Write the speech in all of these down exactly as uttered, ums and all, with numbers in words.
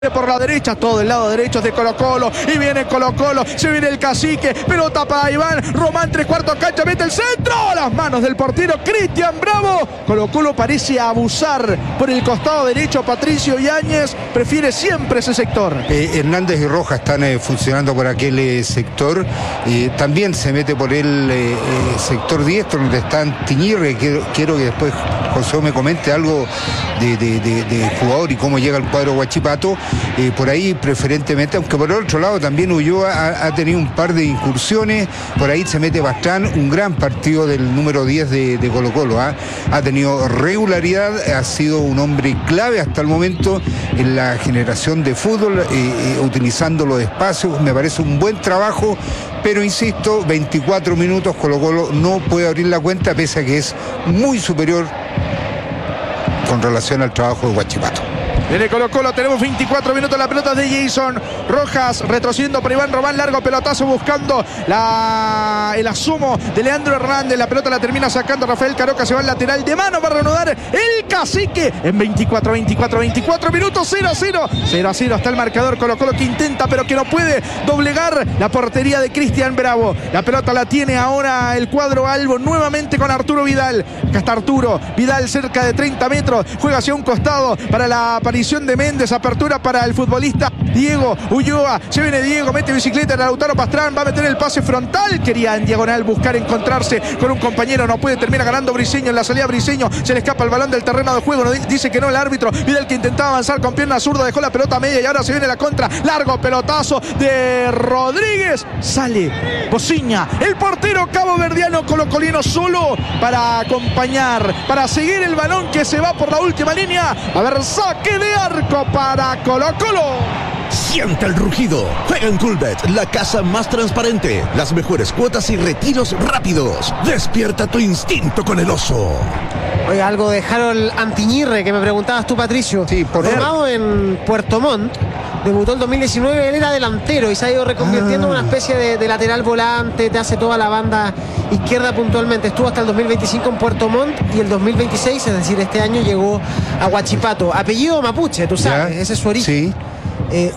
Por la derecha, todo el lado derecho de Colo Colo, y viene Colo Colo, se viene el cacique, pelota para Iván Román, tres cuartos cancha, mete el centro, las manos del portero Cristian Bravo. Colo Colo parece abusar por el costado derecho. Patricio Yáñez prefiere siempre ese sector. eh, Hernández y Rojas están eh, funcionando por aquel eh, sector, eh, también se mete por el eh, eh, sector diestro donde está Antiñirre. Quiero, quiero que después José me comente algo de, de, de, de jugador y cómo llega el cuadro Huachipato. Eh, por ahí preferentemente, aunque por el otro lado también Ulloa ha, ha tenido un par de incursiones. Por ahí se mete Bastrán, un gran partido del número diez de, de Colo Colo, ¿eh? Ha tenido regularidad, ha sido un hombre clave hasta el momento en la generación de fútbol, eh, eh, utilizando los espacios. Me parece un buen trabajo, pero insisto, veinticuatro minutos, Colo Colo no puede abrir la cuenta, pese a que es muy superior con relación al trabajo de Huachipato. Viene Colo Colo, tenemos veinticuatro minutos, la pelota de Jason Rojas, retrocediendo para Iván Román, largo pelotazo buscando la, el asumo de Leandro Hernández. La pelota la termina sacando Rafael Caroca, se va al lateral de mano para reanudar el cacique en veinticuatro, veinticuatro, veinticuatro minutos, cero a cero. cero a cero está el marcador. Colo Colo que intenta, pero que no puede doblegar la portería de Cristian Bravo. La pelota la tiene ahora el cuadro albo, nuevamente con Arturo Vidal. Acá está Arturo Vidal, cerca de treinta metros, juega hacia un costado para la aparición de Méndez, apertura para el futbolista Diego Ulloa. Se viene Diego, mete bicicleta en Lautaro Pastrán, va a meter el pase frontal, quería en diagonal buscar encontrarse con un compañero, no puede, termina ganando Briceño en la salida. Briceño, se le escapa el balón del terreno de juego, no, dice que no el árbitro. Vidal, que intentaba avanzar con pierna zurda, dejó la pelota media y ahora se viene la contra, largo pelotazo de Rodríguez, sale Bociña, el portero caboverdiano colocolino, solo para acompañar, para seguir el balón que se va por la última línea. A ver, saque de arco para Colo Colo. Siente el rugido. Juega en Coolbet, la casa más transparente. Las mejores cuotas y retiros rápidos. Despierta tu instinto con el oso. Oiga, algo de Harold Antiñirre que me preguntabas tú, Patricio. Sí, por Formado en Puerto Montt, debutó el dos mil diecinueve, él era delantero y se ha ido reconvirtiendo ah. en una especie de, de lateral volante, te hace toda la banda izquierda puntualmente. Estuvo hasta el dos mil veinticinco en Puerto Montt y el dos mil veintiséis, es decir, este año llegó a Huachipato. Apellido mapuche, tú sabes, ¿Ya? Ese es su origen. Sí. Eh,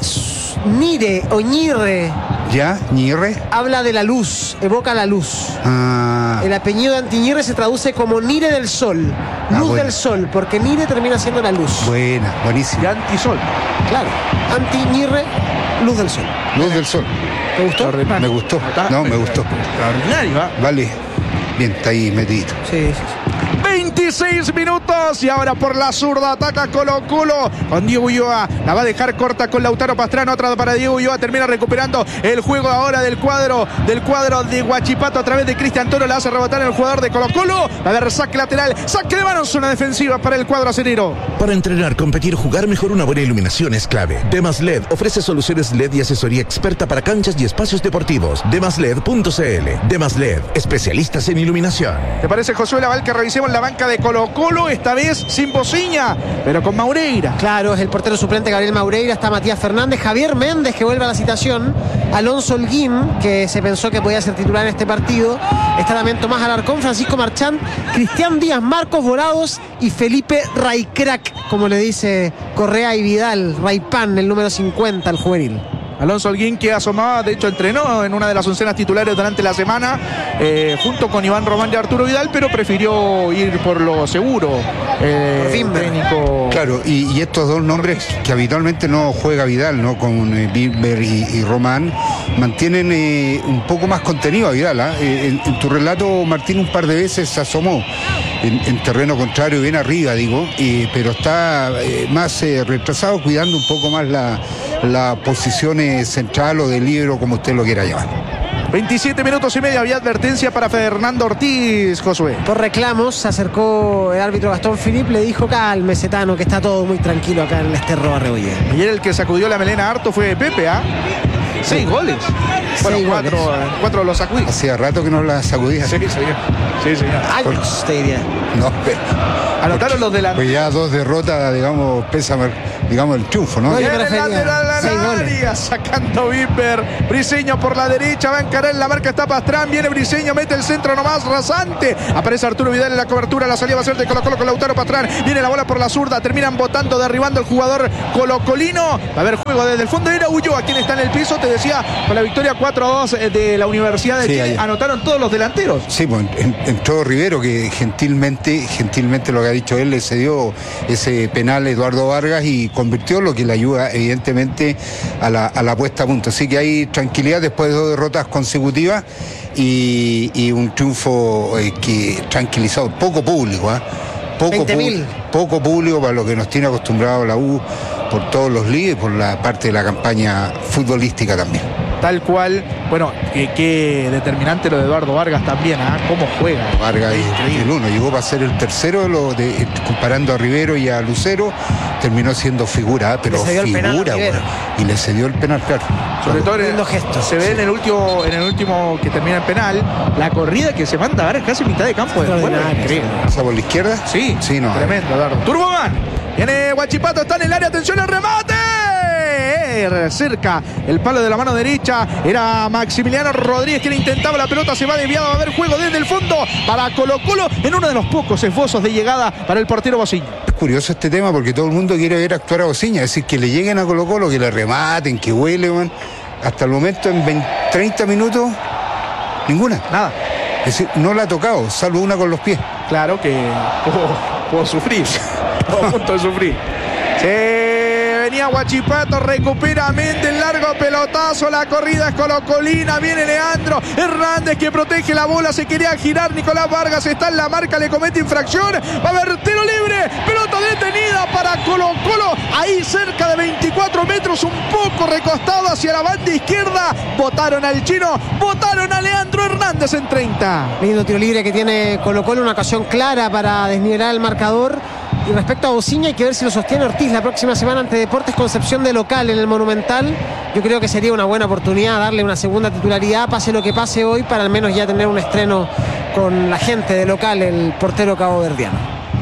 Nire o Ñirre. ¿Ya? ¿Ñirre? Habla de la luz, evoca la luz. Ah. El apellido de Antiñirre se traduce como Nire del Sol, luz Ah, bueno. del sol, porque Nire termina siendo la luz. Buena, buenísima. Y antisol. Claro, Antiñirre, luz del sol. Luz del sol. ¿Te gustó? Me gustó. No, me gustó. Extraordinario, ¿eh? Vale. Bien, está ahí metidito. Sí, sí, sí. veintiséis minutos y ahora por la zurda ataca Colo Colo con Diego Ulloa, la va a dejar corta con Lautaro Pastrán, otra para Diego Ulloa, termina recuperando el juego ahora del cuadro del cuadro de Huachipato a través de Cristian Toro, la hace rebotar el jugador de Colo Colo, va a haber saque lateral, saque de manos, zona defensiva para el cuadro acerero. Para entrenar, competir, jugar mejor, una buena iluminación es clave. Demas L E D ofrece soluciones L E D y asesoría experta para canchas y espacios deportivos. demas led punto cl. Demas L E D, especialistas en iluminación. ¿Te parece, Josué Laval, que revisemos la banca de Colo Colo, esta vez sin Bociña, pero con Maureira? Claro, es el portero suplente Gabriel Maureira, está Matías Fernández, Javier Méndez, que vuelve a la citación, Alonso Holguín, que se pensó que podía ser titular en este partido, está también Tomás Alarcón, Francisco Marchán, Cristian Díaz, Marcos Volados y Felipe Raycrack, como le dice Correa y Vidal, Raypan, el número cincuenta, el juvenil. Alonso Holguín, que asomaba, de hecho entrenó en una de las oncenas titulares durante la semana, eh, junto con Iván Román y Arturo Vidal, pero prefirió ir por lo seguro. Eh, Por técnico. Claro, y, y estos dos nombres que habitualmente no juega Vidal, ¿no? Con eh, Bimber y, y Román, mantienen eh, un poco más contenido a Vidal, ¿eh? Eh, en, en tu relato, Martín, un par de veces se asomó en, en terreno contrario, bien arriba, digo, eh, pero está eh, más eh, retrasado, cuidando un poco más la, la posición eh, central o de libero, como usted lo quiera llamar. veintisiete minutos y medio, había advertencia para Fernando Ortiz, Josué. Por reclamos se acercó el árbitro Gastón Philippe, le dijo: cálmese, Tano, que está todo muy tranquilo acá en el Esterro Arrebollé. Ayer el que sacudió la melena harto fue Pepe, ¿ah? ¿eh? Seis goles. Bueno, Seis cuatro, goles. cuatro los sacudí. Hacía rato que no la sacudía. Sí, señor. Sí, señor. Años, te diría. No, pero Anotaron los delanteros. Pues ya dos derrotas, digamos, pesa, digamos, el triunfo, ¿no? Oye, Viene el prefería lateral a seis la goles. área, sacando Bimber. Briseño por la derecha, va a encarar en la marca, está Pastrán, viene Briseño, mete el centro nomás, rasante. Aparece Arturo Vidal en la cobertura, la salida va a ser de Colo Colo con Lautaro Pastrán. Viene la bola por la zurda, terminan botando, derribando el jugador colocolino. Va a haber juego desde el fondo. Era Ulloa quien está en el piso, te decía, con la victoria cuatro a dos de la Universidad de Sí, Chile. allá. Anotaron todos los delanteros. Sí, pues en- entró Rivero, que gentilmente, gentilmente lo que ha dicho él, le cedió ese penal a Eduardo Vargas y convirtió, lo que le ayuda evidentemente a la, a la puesta a punto. Así que hay tranquilidad después de dos derrotas consecutivas y, y un triunfo eh, que tranquilizado, poco público, ¿ah? Poco, veinte mil. pu- poco público para lo que nos tiene acostumbrado la U por todos los líderes, por la parte de la campaña futbolística también. Tal cual, bueno, qué, qué determinante lo de Eduardo Vargas también, ¿ah? Cómo juega. Vargas Es y increíble. el uno llegó para ser el tercero, lo de, comparando a Rivero y a Lucero, terminó siendo figura, pero Le cedió el penal a figura, Rivero. bueno, y le cedió el penal, claro. Sobre todo en el, Lindo gesto. se ve en el último, en el último que termina en penal, la corrida que se manda a Vargas casi mitad de campo de juego. Extraordinario. Increíble. ¿Pasa por la izquierda? Sí, Sí, no. tremendo, Eduardo. Turboman. Viene Huachipato, está en el área, atención al remate. Eh, Cerca el palo de la mano derecha. Era Maximiliano Rodríguez quien intentaba la pelota, se va desviado. Va a haber juego desde el fondo para Colo Colo en uno de los pocos esbozos de llegada para el portero Bociño. Es curioso este tema porque todo el mundo quiere ver actuar a Bociña, es decir, que le lleguen a Colo Colo, que le rematen, que huele, man. Hasta el momento en veinte, treinta minutos, ninguna. Nada. Es decir, no la ha tocado, salvo una con los pies. Claro que puedo, puedo sufrir. Estuvo a punto de sufrir. Se venía Huachipato, recupera Méndez, largo pelotazo, la corrida es colocolina, viene Leandro Hernández que protege la bola, se quería girar, Nicolás Vargas está en la marca, le comete infracción, va a haber tiro libre, pelota detenida para Colo Colo, ahí cerca de veinticuatro metros, un poco recostado hacia la banda izquierda, botaron al chino, botaron a Leandro Hernández en treinta. Lindo tiro libre que tiene Colo Colo, una ocasión clara para desnivelar el marcador. Y respecto a Bociña, hay que ver si lo sostiene Ortiz la próxima semana ante Deportes Concepción de local en el Monumental. Yo creo que sería una buena oportunidad darle una segunda titularidad, pase lo que pase hoy, para al menos ya tener un estreno con la gente de local, el portero caboverdiano.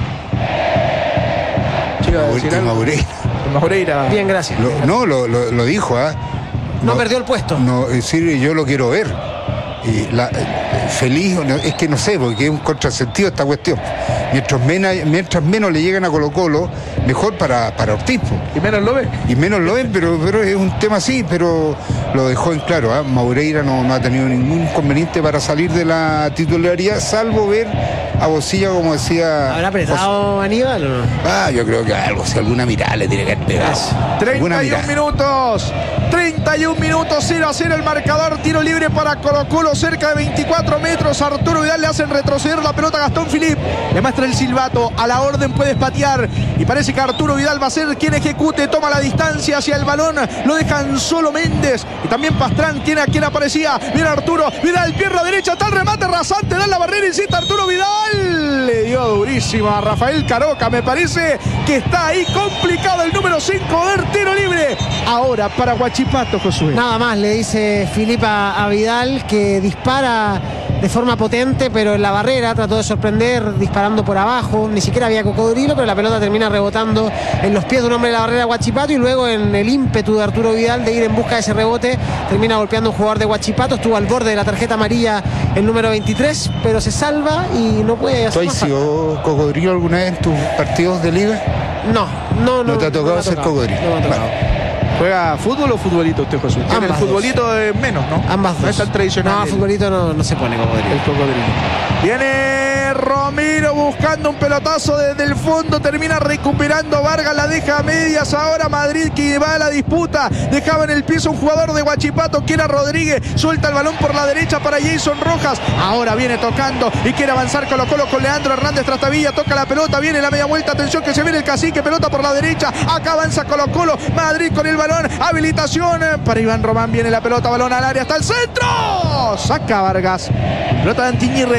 Chico, a decir Y algo. Maureira. Maureira. Bien, gracias. Lo- no, lo, lo- lo dijo, ¿ah? No perdió el puesto. No, es decir, yo lo quiero ver. Y la, eh, feliz, no, es que no sé, porque es un contrasentido esta cuestión. Mientras, mena, mientras menos le llegan a Colo Colo, mejor para, para Ortiz. Po. Y menos lo ve. Y menos lo ven, pero, pero es un tema así, pero lo dejó en claro. ¿ah? Maureira no, no ha tenido ningún inconveniente para salir de la titularidad, salvo ver a Bocilla, como decía. ¿Habrá apretado Aníbal o no? Ah, yo creo que algo, si alguna mirada le tiene que haber pegado. Alguna treinta y un mirada. minutos. treinta y un minutos, cero a cero el marcador. Tiro libre para Colo Colo, cerca de veinticuatro metros. Arturo Vidal le hacen retroceder la pelota a Gastón Filip. Le muestra el silbato. A la orden puedes patear. Y parece que Arturo Vidal va a ser quien ejecute. Toma la distancia hacia el balón. Lo dejan solo Méndez. Y también Pastrán tiene a quien aparecía. Viene Arturo Vidal, pierna derecha. Está el remate rasante. Da la barrera. Insiste Arturo Vidal. Le dio durísima a Rafael Caroca. Me parece que está ahí complicado el número cinco del tiro libre. Ahora para Huachipato, Josué. Nada más le dice Filipa a Vidal, que dispara de forma potente, pero en la barrera trató de sorprender disparando por abajo. Ni siquiera había cocodrilo, pero la pelota termina rebotando en los pies de un hombre de la barrera de Huachipato, y luego en el ímpetu de Arturo Vidal de ir en busca de ese rebote, termina golpeando a un jugador de Huachipato. Estuvo al borde de la tarjeta amarilla el número veintitrés, pero se salva y no puede ¿Tú hacer has más falta. sido cocodrilo alguna vez en tus partidos de liga? No, no, no. ¿No te ha tocado me ha ser tocado, cocodrilo? no me ha tocado. Vale. ¿Juega fútbol o futbolito usted, Josué? Tiene el Ambas futbolito de menos, ¿no? Ambas dos. No es tan tradicional. No, el- futbolito no, no se pone cocodrilo. El cocodrilo. Viene Romero buscando un pelotazo desde el fondo. Termina recuperando Vargas. La deja a medias. Ahora Madrid que va a la disputa. Dejaba en el piso un jugador de Huachipato que era Rodríguez. Suelta el balón por la derecha para Jason Rojas. Ahora viene tocando y quiere avanzar Colo Colo con Leandro Hernández. Trastavilla toca la pelota. Viene la media vuelta. Atención que se viene el cacique. Pelota por la derecha. Acá avanza Colo Colo. Madrid con el balón. Habilitación para Iván Román. Viene la pelota. Balón al área. Hasta el centro. Saca Vargas. Pelota de Antiñirre.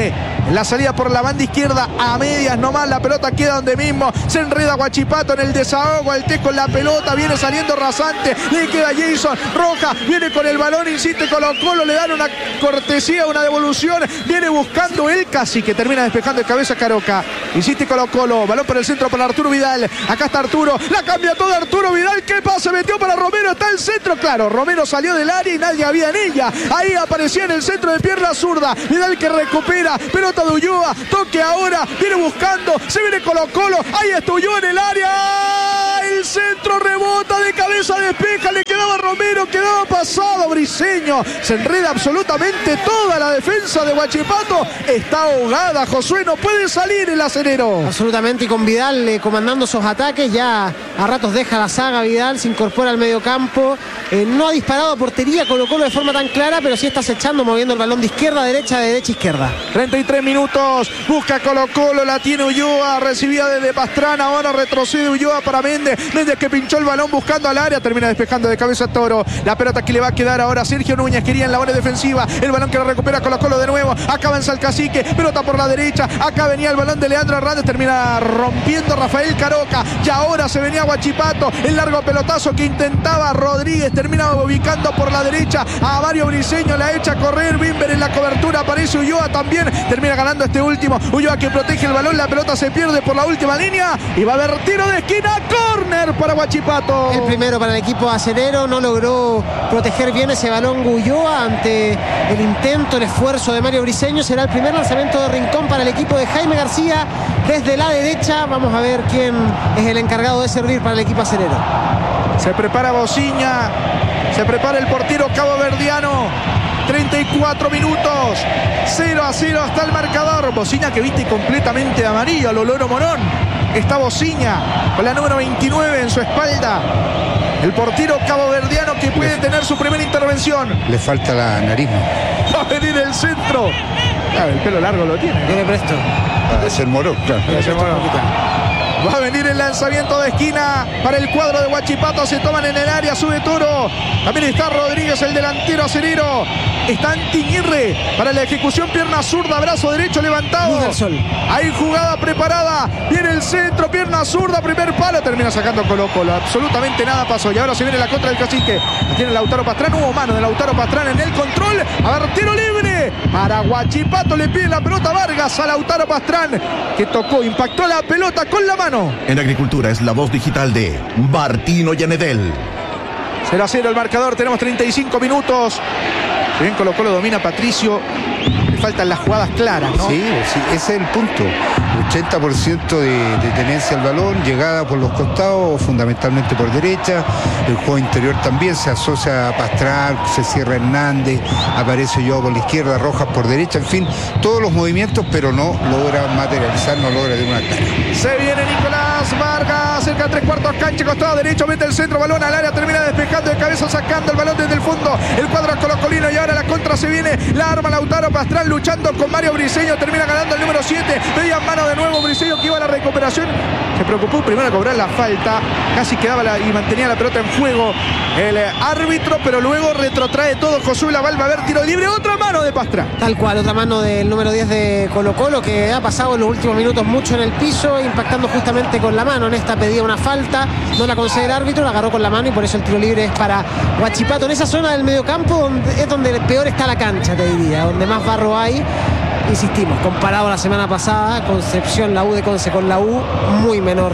La salida por la banda izquierda a medias nomás. La pelota queda donde mismo. Se enreda Huachipato en el desahogo. El Té con la pelota. Viene saliendo rasante. Le queda Jason Rojas. Viene con el balón. Insiste Colo Colo. Le dan una cortesía, una devolución. Viene buscando el casi que termina despejando de cabeza Caroca. Insiste Colo Colo. Balón por el centro para Arturo Vidal. Acá está Arturo. La cambia toda Arturo Vidal. ¿Qué pasa? Metió para Romero. Está el centro. Claro, Romero salió del área y nadie había en ella. Ahí aparecía en el centro de pierna zurda. Vidal que recupera. Pelota de Ulloa. Toque ahora. Viene buscando. Se viene Colo Colo. Ahí está Ulloa en el área. El centro rebota de cabeza, despeja. Le quedaba Romero. Quedaba pasado Briseño. Se enreda absolutamente toda la defensa de Huachipato. Está ahogada. Josué no puede salir el acelero. Absolutamente. Y con Vidal eh, comandando esos ataques. Ya a ratos deja la saga Vidal. Se incorpora al medio campo. Eh, no ha disparado a portería Colo Colo de forma tan clara, pero sí está acechando, moviendo el balón de izquierda a derecha, de derecha a izquierda. treinta y tres minutos. Busca Colo Colo. La tiene Ulloa. Recibida desde Pastrana. Ahora retrocede Ulloa para Méndez. Méndez que pinchó el balón buscando al área. Termina despejando de cabeza Toro. La pelota que le va a quedar ahora a Sergio Núñez. Quería en la bola defensiva. El balón que lo recupera Colo Colo de nuevo. Acá avanza el Cacique. Pelota por la derecha. Acá venía el balón de Leandro Hernández. Termina rompiendo Rafael Caroca. Y ahora se venía Huachipato. El largo pelotazo que intentaba Rodríguez. Termina ubicando por la derecha a Mario Briseño. La echa a correr. Bimber en la cobertura. Aparece Ulloa también. Termina ganando este último. Ulloa que protege el balón. La pelota se pierde por la última línea. Y va a haber tiro de esquina. Córner para Huachipato. El primero para el equipo acerero. No logró proteger bien ese balón Ulloa ante el intento, el esfuerzo de Mario Briseño. Será el primer lanzamiento de Rincón para el equipo de Jaime García desde la derecha. Vamos a ver quién es el encargado de servir para el equipo acerero. Se prepara Bociña. Se prepara el portero caboverdiano. treinta y cuatro minutos. cero a cero hasta el marcador. Bociña que viste completamente de amarillo a lo Loro Morón. Está Bociña con la número veintinueve en su espalda. El portero caboverdiano que puede tener su primera intervención. Le falta la nariz. Va a venir el centro. Claro, el pelo largo lo tiene. Tiene presto. Para ser Morón, claro. Para ser Morón. Va a venir el lanzamiento de esquina para el cuadro de Huachipato. Se toman en el área, sube Toro. También está Rodríguez, el delantero acerero. Está Antiñirre para la ejecución, pierna zurda, brazo derecho levantado. Hay jugada preparada. Viene el centro, pierna zurda, primer palo. Termina sacando Colo Colo. Absolutamente nada pasó. Y ahora se viene la contra del Cacique. Tiene Lautaro Pastrana. Hubo mano de Lautaro Pastrana en el control. A ver, tiro libre para Huachipato. Le pide la pelota Vargas a Lautaro Pastrán, que tocó, impactó la pelota con la mano. En Agricultura es la voz digital de Bartino Yanedel. cero a cero el marcador, tenemos treinta y cinco minutos. Si bien Colo Colo domina Patricio, le faltan las jugadas claras, ¿no? Sí, sí, ese es el punto. ochenta por ciento de, de tenencia al balón, llegada por los costados, fundamentalmente por derecha. El juego interior también se asocia a Pastrán, se cierra Hernández, aparece yo por la izquierda, Rojas por derecha, en fin, todos los movimientos, pero no logra materializar, no logra de una cara. Se viene Nicolás Vargas, cerca de tres cuartos cancha, costado derecho, mete el centro, balón al área, termina despejando de cabeza, sacando el balón desde el fondo. El cuadro colocolino y ahora la contra se viene, la arma Lautaro Pastrán luchando con Mario Briseño, termina ganando el número siete, media mano de nuevo Briseño que iba a la recuperación. Se preocupó primero a cobrar la falta, casi quedaba la, y mantenía la pelota en juego el eh, árbitro, pero luego retrotrae todo. Josué Laval, va a haber tiro libre, otra mano de Pastrán. Tal cual, otra mano del número diez de Colo Colo, que ha pasado en los últimos minutos mucho en el piso, impactando justamente con la mano. En esta pedía una falta, no la concede el árbitro, la agarró con la mano y por eso el tiro libre es para Huachipato. En esa zona del mediocampo donde, es donde peor está la cancha, te diría, donde más barro hay. Insistimos, comparado a la semana pasada, Concepción, la U de Conce con la U, muy menor.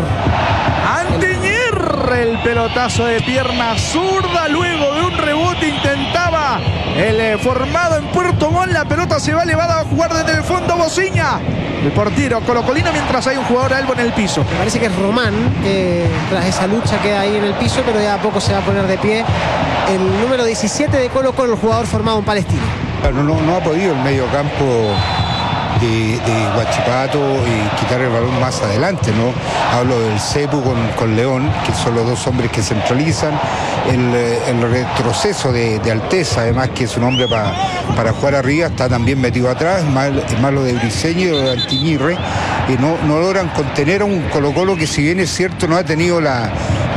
Antiñirre, el pelotazo de pierna zurda, luego de un rebote intentaba el eh, formado en Puerto Montt, la pelota se va elevada a jugar desde el fondo Bociña, el portero colocolino, mientras hay un jugador albo en el piso. Me parece que es Román, que tras esa lucha queda ahí en el piso, pero ya a poco se va a poner de pie el número diecisiete de Colo Colo, el jugador formado en Palestina. No, no, no ha podido el medio campo de, de Huachipato y quitar el balón más adelante, ¿no? Hablo del Cepu con, con León, que son los dos hombres que centralizan, el, el retroceso de, de Alteza, además que es un hombre pa, para jugar arriba, está también metido atrás, mal, el malo de Briseño y de Antiñirre, y no, no logran contener a un Colo Colo que, si bien es cierto, no ha tenido la,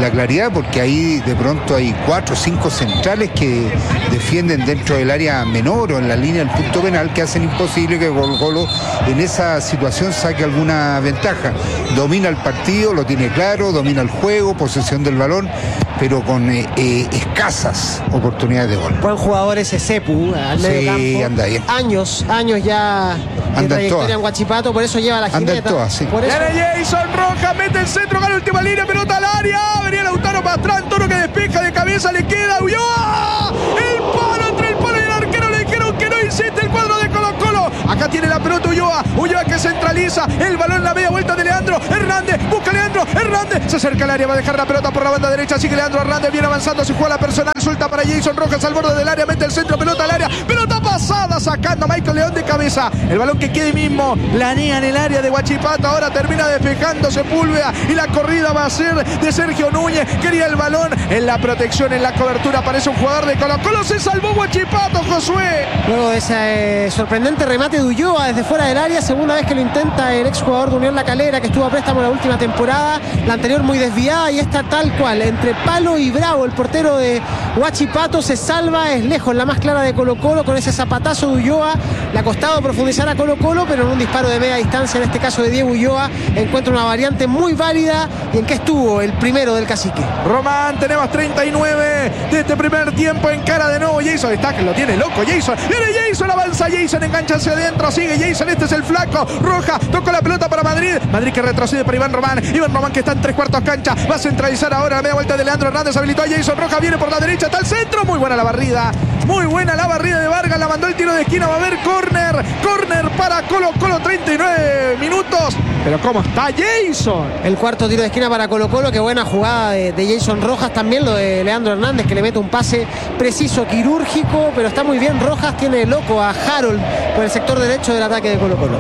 la claridad, porque ahí de pronto hay cuatro o cinco centrales que defienden dentro del área menor o en la línea del punto penal, que hacen imposible que Colo-Colo en esa situación saque alguna ventaja. Domina el partido, lo tiene claro, domina el juego, posesión del balón, pero con eh, eh, escasas oportunidades de gol. Buen jugador ese Sepu, al medio Sí, campo. anda bien. Años, años ya de Anda en trayectoria todas. en Huachipato, por eso lleva la Anda en jineta. todas, sí. Por eso. Viene Jason Rojas, mete el centro, gana última línea, pelota al área. Venía Lautaro Pastrán, Toro que despeja de cabeza, le queda Ulloa. El palo entre el palo y el arquero, le dijeron que no insiste el cuadro de Colo-Colo. Acá tiene la pelota Ulloa, Ulloa que centraliza, el balón en la media vuelta de Leandro Hernández, busca Leandro Hernández, se acerca al área, va a dejar la pelota por la banda derecha, sigue Leandro Hernández, viene avanzando, se juega la personal, suelta para Jason Rojas al borde del área, mete el centro, pelota al área, pelota pasada, sacando a Michael León de cabeza, el balón que quede mismo, planea en el área de Huachipato, ahora termina despejando Sepúlveda y la corrida va a ser de Sergio Núñez, quería el balón en la protección, en la cobertura, aparece un jugador de Colo-Colo, se salvó Huachipato, Josué. Luego de ese eh, sorprendente remate de Ulloa desde fuera del área, segunda vez que lo intenta el exjugador de Unión La Calera, que estuvo a préstamo la última temporada, la anterior muy desviada y esta tal cual, entre Palo y Bravo, el portero de Huachipato se salva, es lejos la más clara de Colo-Colo con ese zapatazo de Ulloa, le ha costado profundizar a Colo-Colo, pero en un disparo de media distancia, en este caso de Diego Ulloa, encuentra una variante muy válida y en que estuvo el primero del cacique. Román, tenemos treinta y nueve de este primer tiempo, en cara de nuevo Jason, está que lo tiene loco Jason, viene Jason, avanza Jason, engancha hacia adentro, sigue Jason, este es el flaco, Roja, toca la pelota para Madrid, Madrid que retrocede para Iván Román, Iván Román que está en tres cuartos cancha, va a centralizar ahora la media vuelta de Leandro Hernández, habilitó a Jason, Roja viene por la derecha, está el centro, muy buena la barrida, muy buena la barrida de Vargas, la mandó el tiro de esquina, va a haber córner, córner para Colo-Colo, treinta y nueve minutos, pero cómo está Jason. El cuarto tiro de esquina para Colo-Colo, qué buena jugada de, de Jason Rojas, también lo de Leandro Hernández, que le mete un pase preciso, quirúrgico, pero está muy bien Rojas, tiene loco a Harold por el sector derecho del ataque de Colo-Colo.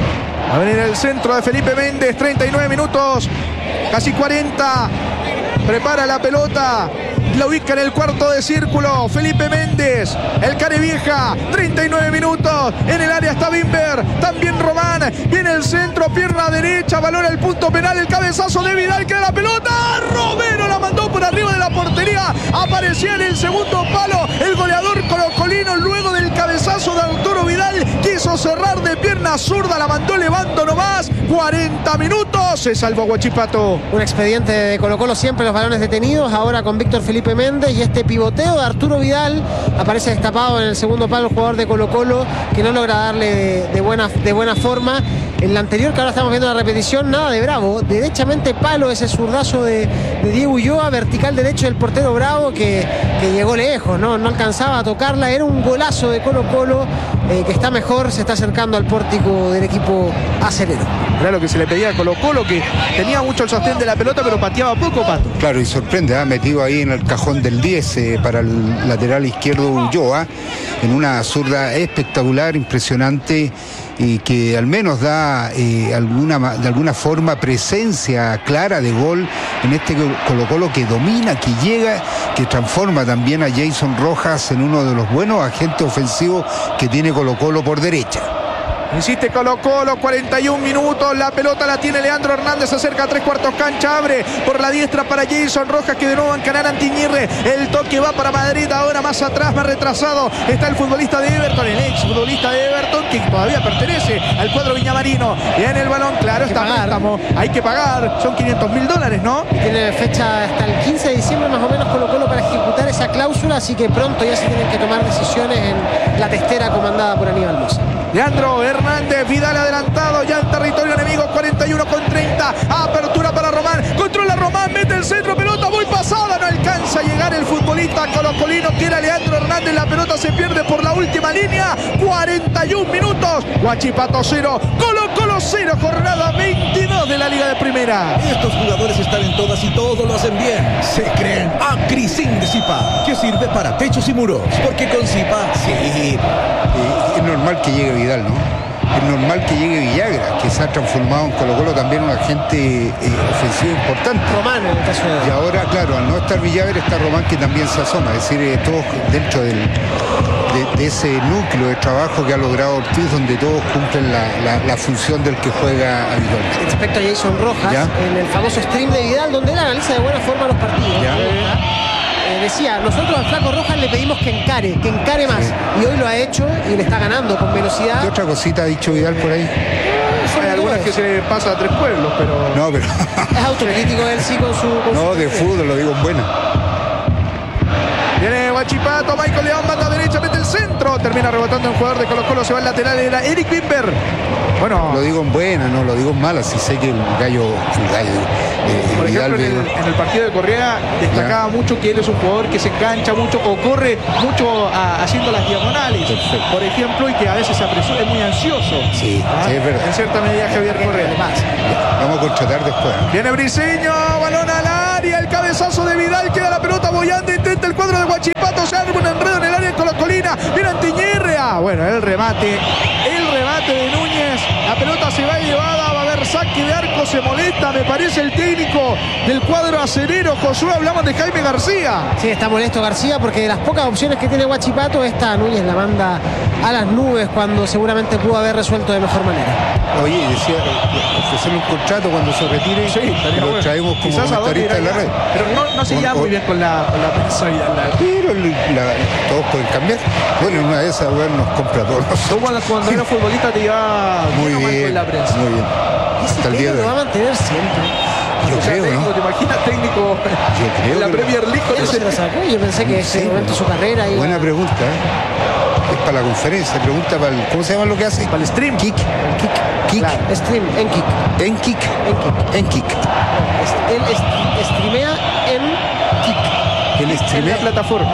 A venir el centro de Felipe Méndez, treinta y nueve minutos, casi cuarenta, prepara la pelota, la ubica en el cuarto de círculo, Felipe Méndez, el Carevieja, treinta y nueve minutos, en el área está Bimber, también Román, viene el centro, pierna derecha, valora el punto penal, el cabezazo de Vidal, queda la pelota, Romero la mandó por arriba de la portería, aparecía en el segundo palo, el goleador colocolino luego del cabezazo de Arturo Vidal, quiso cerrar de pierna zurda, la mandó levando nomás, cuarenta minutos, se salvó Huachipato. Un expediente de Colo-Colo, siempre los balones detenidos, ahora con Víctor Felipe Méndez y este pivoteo de Arturo Vidal, aparece destapado en el segundo palo el jugador de Colo-Colo, que no logra darle de, de, buena, de buena forma. En la anterior, que ahora estamos viendo la repetición, nada de Bravo, derechamente palo, ese zurdazo de, de Diego Ulloa, vertical derecho del portero Bravo, que, que llegó lejos, ¿no? no alcanzaba a tocarla, era un golazo de Colo-Colo, eh, que está mejor, se está acercando al pórtico del equipo acerero. Era lo que se le pedía a Colo-Colo, que tenía mucho el sostén de la pelota, pero pateaba poco, Pato. Claro, y sorprende, ha metido ahí en el cajón del diez eh, para el lateral izquierdo Ulloa, en una zurda espectacular, impresionante, y que al menos da eh, alguna, de alguna forma presencia clara de gol en este Colo-Colo que domina, que llega, que transforma también a Jason Rojas en uno de los buenos agentes ofensivos que tiene Colo-Colo por derecha. Insiste Colo-Colo, cuarenta y un minutos, la pelota la tiene Leandro Hernández, se acerca a tres cuartos cancha, abre por la diestra para Jason Rojas, que de nuevo encarar a Antiñirre, el toque va para Madrid, ahora más atrás, más retrasado, está el futbolista de Everton, el ex futbolista de Everton, que todavía pertenece al cuadro viñamarino, y en el balón, claro, está préstamo, hay que pagar, son quinientos mil dólares, ¿no? Tiene fecha hasta el quince de diciembre más o menos Colo-Colo para ejecutar esa cláusula, así que pronto ya se tienen que tomar decisiones en la testera comandada por Aníbal Mosa. Leandro Hernández, Vidal adelantado ya en territorio enemigo, cuarenta y uno con treinta, apertura para Román, controla Román, mete el centro, pelota muy pasada, no alcanza a llegar el futbolista colocolino que era Leandro Hernández, la pelota se pierde por la última línea, cuarenta y un minutos, Huachipato cero, Colo-Colo cero, jornada veintidós de la Liga de Primera. Estos jugadores están en todas y todo lo hacen bien. Se creen Acrisin de Zipa, que sirve para techos y muros, porque con Zipa, sí, eh, es normal que llegue Vidal, ¿no? Es normal que llegue Villagra, que se ha transformado en Colo-Colo también un agente eh, ofensivo importante. Román en el caso de... Y ahora, claro, al no estar Villagra está Román, que también se asoma, es decir, eh, todos dentro del, de, de ese núcleo de trabajo que ha logrado Ortiz, donde todos cumplen la, la, la función del que juega habitualmente. Respecto a Jason Rojas, ¿Ya? en el famoso stream de Vidal, donde él analiza de buena forma los partidos. ¿Ya? Eh, decía, nosotros al Flaco Rojas le pedimos que encare, que encare más. Sí. Y hoy lo ha hecho y le está ganando con velocidad. ¿Qué otra cosita ha dicho Vidal por ahí? Hay algunas que se pasa a tres pueblos, pero. No, pero. Es autocrítico él sí con su. Con No, su de fútbol lo digo en buena. Viene Huachipato, Michael León, banda derecha, mete el centro. Termina rebotando un jugador de Colo Colo, se va al lateral, era Eric Wimber. Bueno, Lo digo en buena, no lo digo en mala, si sé que el gallo, el gallo, eh, por Vidal ejemplo, en ve- el, en el partido de Correa destacaba mucho que él es un jugador que se engancha mucho o corre mucho a- haciendo las diagonales, Perfecto. por ejemplo, y que a veces se apresura, es muy ansioso. Sí, ¿Ah? sí, es verdad. En cierta medida Javier Correa. Vamos a contratar después. Viene Briseño, balón al área, el cabezazo de Vidal, queda la pelota boyando, intenta el cuadro de Huachipato, se arma un enredo en el área de Colocolina, viene Antiñerre, ah, bueno, el remate, el remate de Núñez, la pelota se va llevada, va a haber saque de arco, se molesta, me parece el técnico del cuadro acerero, Josué, hablamos de Jaime García. Sí, está molesto García porque de las pocas opciones que tiene Huachipato, esta Núñez la manda a las nubes cuando seguramente pudo haber resuelto de mejor manera. Oye, decía, eh, ofrecerle un contrato cuando se retire, y lo traemos como Quizás a dónde comentarista irá en la ya. red. Pero no, no se O- lleva o- muy bien con la, con la prensa Vidal. la- Pero el- la- todos pueden cambiar. Bueno, en una de esas, bueno, nos compra todos Tú nosotros. cuando, cuando eres futbolista te lleva Muy bien o mal bien, con la prensa. muy bien. Ese Hasta el día pelo de lo va a hoy. mantener siempre. Yo O sea, creo, técnico, ¿no? ¿te imaginas técnico Yo creo en la que- Premier League con Ya ese se lo sacó. Yo pensé que ese Sí, momento de su bueno. carrera iba- Buena pregunta, ¿eh? Es para la conferencia, pregunta para el, ¿cómo se llama lo que hace? para el stream? Kick. Kick. Kick. Claro, stream, en kick. En kick. En kick. En kick. Est- Él est- streamea en kick. El En streamer. la plataforma.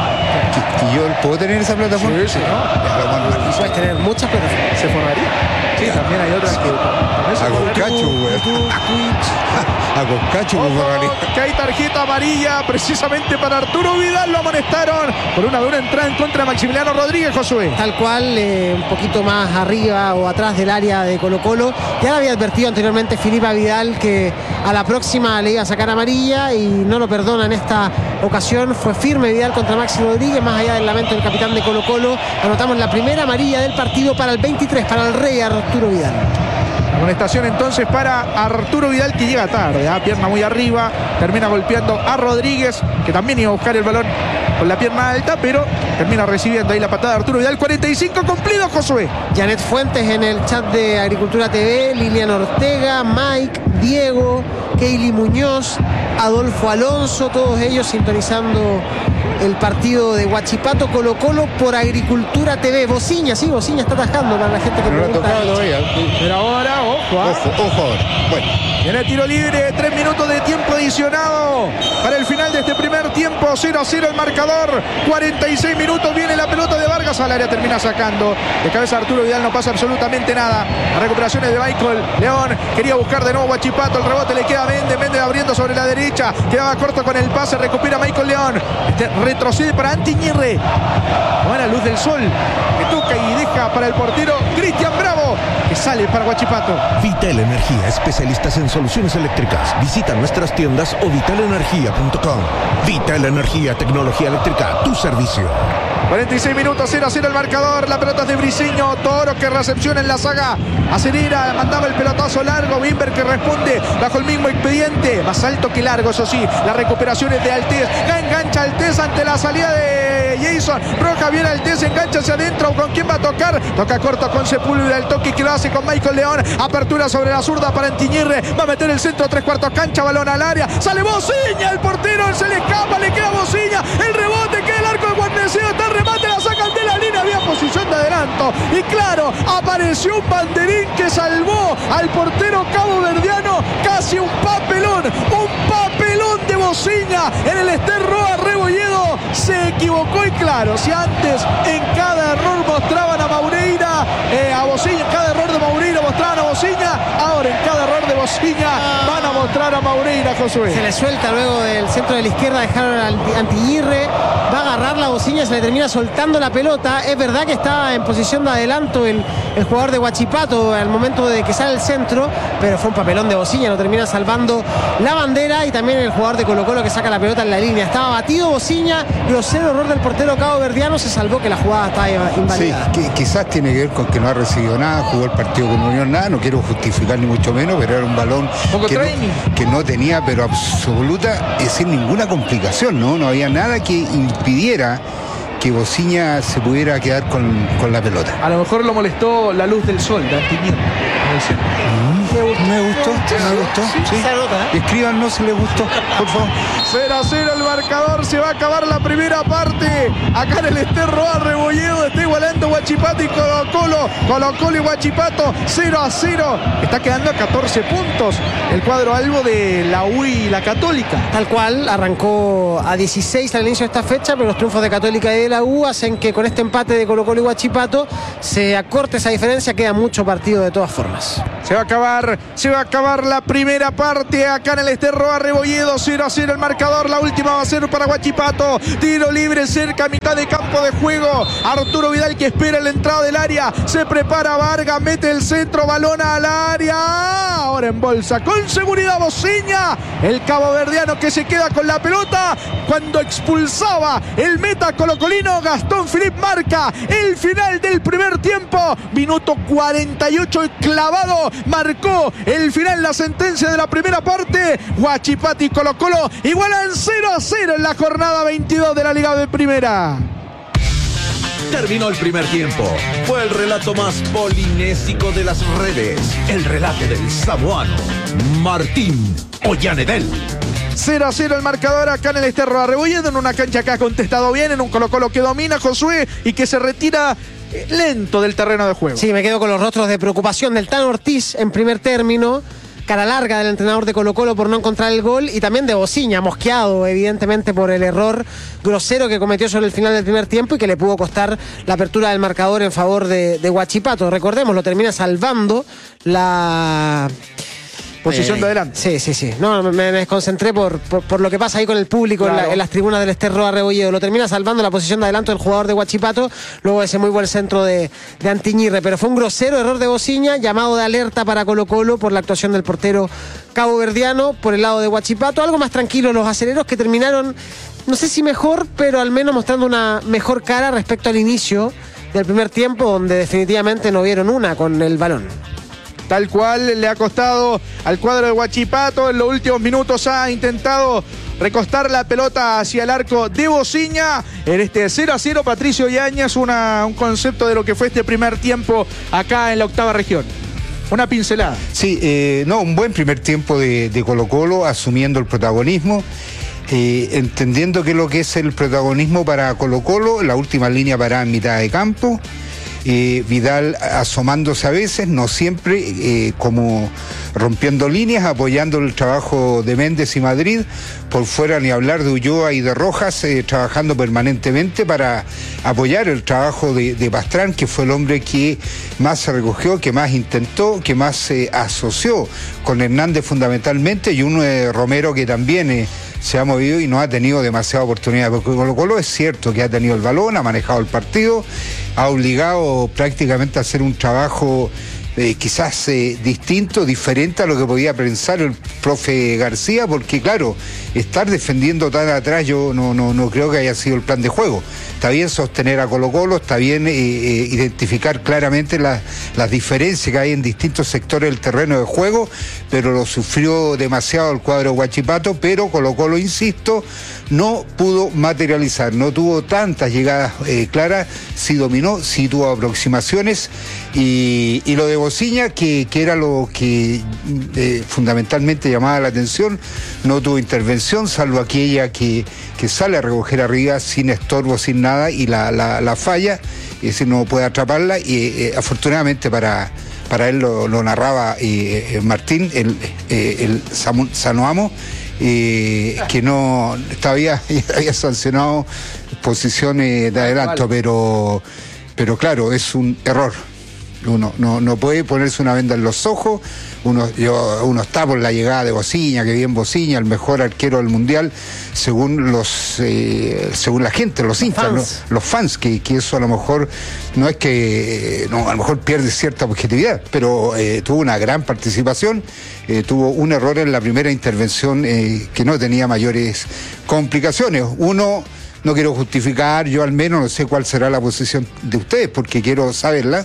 ¿Y yo puedo tener esa plataforma? Sí, sí, ¿no? Ya, vamos a- Puedes tener muchas plataformas. ¿Se formaría? Sí, también hay otras que también se A formarían. Coscacho, güey. YouTube, Twitch. A Coscacho, Ojo, güey. que hay tarjeta amarilla precisamente para Arturo Vidal, lo amonestaron por una dura entrada en contra de Maximiliano Rodríguez, Josué. Tal cual, eh, un poquito más arriba o atrás del área de Colo Colo. Ya le había advertido anteriormente Filipe Vidal que a la próxima le iba a sacar amarilla y no lo perdona en esta ocasión. Fue firme Vidal contra Maxi Rodríguez, más allá del lamento del capitán de Colo Colo. Anotamos la primera amarilla del partido para el veintitrés, para el rey Arturo Vidal. Amonestación entonces para Arturo Vidal, que llega tarde, ¿ah? Pierna muy arriba, termina golpeando a Rodríguez, que también iba a buscar el balón con la pierna alta, pero termina recibiendo ahí la patada de Arturo Vidal. cuarenta y cinco cumplido, Josué. Janet Fuentes en el chat de Agricultura T V, Lilian Ortega, Mike, Diego, Keili Muñoz, Adolfo Alonso, todos ellos sintonizando el partido de Huachipato Colo Colo por Agricultura T V. Bociña, sí, Bociña está atajando para la gente que No lo ha pregunta. tocado todavía. Pero ahora, ojo, ¿ah? Ojo, ojo ahora. Bueno, Viene tiro libre, tres minutos de tiempo adicionado para el final de este primer tiempo, cero a cero el marcador, cuarenta y seis minutos, viene la pelota de Vargas al área, termina sacando, de cabeza Arturo Vidal, no pasa absolutamente nada, las recuperaciones de Michael León, quería buscar de nuevo Huachipato, el rebote le queda a Méndez, Méndez abriendo sobre la derecha, quedaba corto con el pase, recupera Michael León, este retrocede para Antiñerre, buena luz del sol, que toca y deja para el portero Cristian Bravo, que sale para Huachipato. Vital Energía, especialistas en soluciones eléctricas. Visita nuestras tiendas o vital energía punto com. Vital Energía, tecnología eléctrica, tu servicio. cuarenta y seis minutos, cero a cero el marcador. La pelota es de Briseño. Toro que recepciona en la saga. Acelera, mandaba el pelotazo largo. Wimber que responde bajo el mismo expediente. Más alto que largo, eso sí. La recuperación es de Altés. Ya engancha Altés ante la salida de Jason. Roja viene Altés, engancha hacia adentro. ¿Con quién va a tocar? Toca corto con Sepúlveda. El toque que lo hace con Michael León. Apertura sobre la zurda para Antiñerre. Va a meter el centro, tres cuartos cancha. Balón al área. Sale Bociña. El portero se le escapa. Le queda Bociña. El rebote queda el arco de Guarnesio. Está el remate. La sacan de la línea. Había posición de adelanto. Y claro, apareció un banderín que salvó al portero caboverdiano. Casi un papelón. Un papelón de Bociña en el Ester Roa Rebolledo. Se equivocó y claro, si antes en cada error mostraban a Maureira mostraba eh, a Bociña, cada error de Moreira mostraban a Bociña, ahora en cada error de Bociña van a mostrar a Moreira, Josué. Se le suelta luego del centro de la izquierda, dejaron al Antillirre, va a agarrar la Bociña, se le termina soltando la pelota. Es verdad que estaba en posición de adelanto el, el jugador de Huachipato al momento de que sale el centro, pero fue un papelón de Bociña, lo termina salvando la bandera, y también el jugador de Colo-Colo que saca la pelota en la línea. Estaba batido Bociña, grosero error del portero caboverdiano, se salvó, que la jugada estaba invalidada. Sí, que, quizás tiene que ver con que no ha recibido nada, jugó el partido con Unión, nada, no quiero justificar ni mucho menos, pero era un balón que no, que no tenía, pero absoluta, es decir, ninguna complicación, ¿no? No había nada que impidiera que Bociña se pudiera quedar con, con la pelota. A lo mejor lo molestó la luz del sol de Antillirre. Me gustó, me gustó, me gustó. Sí, sí. Se anota, ¿eh? Escríbanos si les gustó, por favor. cero a cero el marcador, se va a acabar la primera parte. Acá en el Esterro A, Rebolledo está igualando Huachipato y Colo-Colo. Colo-Colo y Huachipato, cero a cero. Está quedando a catorce puntos el cuadro albo de la U y la Católica. Tal cual, arrancó a dieciséis al inicio de esta fecha, pero los triunfos de Católica y de la U hacen que con este empate de Colo-Colo y Huachipato se acorte esa diferencia. Queda mucho partido de todas formas. Se va a acabar, se va a acabar la primera parte acá en el Esterro A, Rebolledo, cero a cero el marcador. La última va a ser para Huachipato. Tiro libre cerca, mitad de campo de juego. Arturo Vidal que espera la entrada del área. Se prepara Vargas, mete el centro, balón al área. Ahora en bolsa, con seguridad Bociña. El caboverdiano que se queda con la pelota cuando expulsaba el meta colocolino. Gastón Philipp marca el final del primer tiempo. Minuto cuarenta y ocho clavado. Marcó el final, la sentencia de la primera parte. Huachipato y Colo-Colo igualan cero a cero en la jornada veintidós de la Liga de Primera. Terminó el primer tiempo. Fue el relato más polinésico de las redes. El relato del samoano Martín Ollanedel. cero a cero el marcador acá en el Esterro A, Rebolledo, en una cancha que ha contestado bien, en un Colo-Colo que domina, Josué, y que se retira lento del terreno de juego. Sí, me quedo con los rostros de preocupación del Tano Ortiz en primer término, cara larga del entrenador de Colo-Colo por no encontrar el gol, y también de Bociña, mosqueado evidentemente por el error grosero que cometió sobre el final del primer tiempo y que le pudo costar la apertura del marcador en favor de, de Huachipato. Recordemos, lo termina salvando la posición eh, de adelante. Sí, sí, sí. No, me, me desconcentré por, por, por lo que pasa ahí con el público, claro, en, la, en las tribunas del Esterro A, Rebolledo. Lo termina salvando la posición de adelanto del jugador de Huachipato, luego de ese muy buen centro de, de Antillirre. Pero fue un grosero error de Bociña, llamado de alerta para Colo-Colo por la actuación del portero caboverdiano por el lado de Huachipato. Algo más tranquilo los aceleros, que terminaron, no sé si mejor, pero al menos mostrando una mejor cara respecto al inicio del primer tiempo, donde definitivamente no vieron una con el balón. Tal cual le ha costado al cuadro de Huachipato. En los últimos minutos ha intentado recostar la pelota hacia el arco de Bociña. En este cero a cero, Patricio Yáñez, una, un concepto de lo que fue este primer tiempo acá en la octava región. Una pincelada. Sí, eh, no, un buen primer tiempo de, de Colo-Colo, asumiendo el protagonismo. Eh, entendiendo que lo que es el protagonismo para Colo-Colo, la última línea parada en mitad de campo. Eh, Vidal asomándose a veces, no siempre, eh, como rompiendo líneas, apoyando el trabajo de Méndez y Madrid, por fuera ni hablar de Ulloa y de Rojas, eh, trabajando permanentemente para apoyar el trabajo de, de Pastrán, que fue el hombre que más se recogió, que más intentó, que más se asoció con Hernández fundamentalmente, y uno de Romero que también eh, se ha movido y no ha tenido demasiada oportunidad, porque Colo-Colo es cierto que ha tenido el balón, ha manejado el partido, ha obligado prácticamente a hacer un trabajo eh, quizás eh, distinto, diferente a lo que podía pensar el profe García, porque claro, estar defendiendo tan atrás yo no, no, no creo que haya sido el plan de juego. Está bien sostener a Colo-Colo, está bien eh, eh, identificar claramente la, las diferencias que hay en distintos sectores del terreno de juego, pero lo sufrió demasiado el cuadro Huachipato, pero Colo-Colo, insisto, no pudo materializar, no tuvo tantas llegadas eh, claras, sí dominó, sí tuvo aproximaciones, y, y lo de Bociña, que, que era lo que eh, fundamentalmente llamaba la atención, no tuvo intervención, salvo aquella que, que sale a recoger arriba sin estorbo, sin nada, y la, la, la falla, y ese no puede atraparla, y eh, afortunadamente para, para él lo, lo narraba eh, Martín, el, eh, el Sanoamo, Eh, que no todavía había sancionado posiciones de adelanto, pero, pero claro, es un error. Uno no, no puede ponerse una venda en los ojos. Uno, yo, uno está por la llegada de Bociña, que bien Bociña, el mejor arquero del mundial, según los eh, según la gente, los, los hinchas, fans. ¿no? los fans, que, que eso a lo mejor no es que, no, a lo mejor pierde cierta objetividad, pero eh, tuvo una gran participación, eh, tuvo un error en la primera intervención eh, que no tenía mayores complicaciones. Uno, no quiero justificar, yo al menos no sé cuál será la posición de ustedes, porque quiero saberla.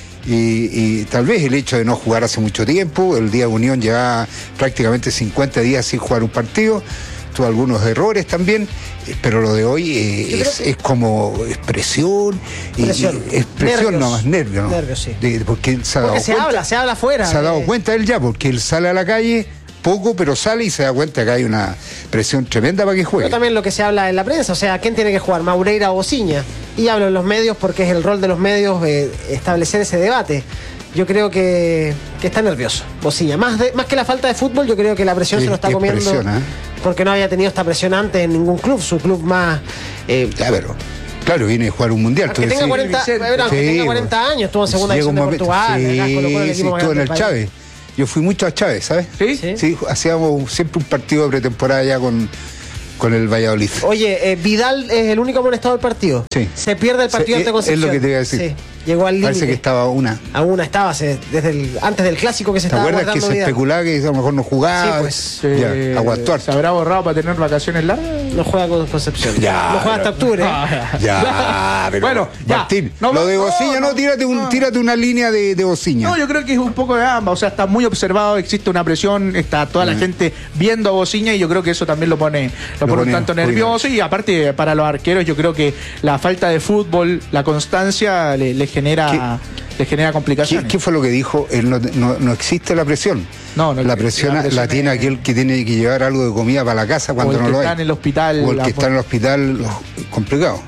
Y, y tal vez el hecho de no jugar hace mucho tiempo, el Día de Unión lleva prácticamente cincuenta días sin jugar un partido, tuvo algunos errores también, pero lo de hoy eh, es, que... es como expresión, presión, y, y expresión no más nervio, ¿no? Nervios, sí. De, porque él se ha dado porque se cuenta, habla, se habla afuera. Se ha dado eh. cuenta él ya, porque él sale a la calle poco, pero sale y se da cuenta que hay una presión tremenda para que juegue. Pero también lo que se habla en la prensa, o sea, ¿quién tiene que jugar? ¿Maureira o Bociña? Y hablo en los medios porque es el rol de los medios eh, establecer ese debate. Yo creo que, que está nervioso Bociña. Más, de, más que la falta de fútbol, yo creo que la presión es, se lo está comiendo. Presión, ¿eh? Porque no había tenido esta presión antes en ningún club. Su club más... Eh, ya, pero... Claro, viene a jugar un mundial. Que tenga, cuarenta, sí, verán, sí, que tenga cuarenta años, estuvo en segunda división de Portugal. Sí, acá, Colo-Colo, el sí, estuvo en el país. Chávez. Yo fui mucho a Chávez, ¿sabes? Sí, sí. Sí, hacíamos siempre un partido de pretemporada ya con, con el Valladolid. Oye, eh, Vidal es el único amonestado del partido. Sí. Se pierde el partido Se, ante Concepción. Es lo que te iba a decir. Sí, llegó al límite. Parece que estaba a una. A una estaba, se, desde el, antes del clásico que se ¿Te estaba acuerdas que se Vidal? especulaba que a lo mejor no jugaba? Sí, pues. Ya, eh, aguantó. ¿Se habrá borrado para tener vacaciones largas? No juega con Concepción. Ya, no juega hasta octubre. Ya, ya, pero bueno, ya. Martín, No, lo de no, Bociña, no, no, tírate, un, no. tírate una línea de, de Bociña. No, yo creo que es un poco de ambas. O sea, está muy observado, existe una presión, está toda la Mm. gente viendo a Bociña y yo creo que eso también lo pone, lo Lo pone un pone tanto muy nervioso. Y aparte, para los arqueros, yo creo que la falta de fútbol, la constancia, le, le genera. Le genera complicaciones. ¿Qué, ¿Qué fue lo que dijo? Él no, no, no existe la presión. No, no la presión la, presión la tiene es... aquel que tiene que llevar algo de comida para la casa cuando o el no que lo está hay. en el hospital. O el la... que está en el hospital, complicado.